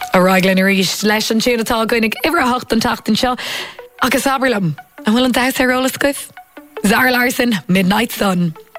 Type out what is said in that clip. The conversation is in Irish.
Aráiglen éis leis an tún atá goinnig ibre hocht an tacht an seo agus aberlam an bhfuil an 10 rólascuh. Zara Larson, Midnight Sun.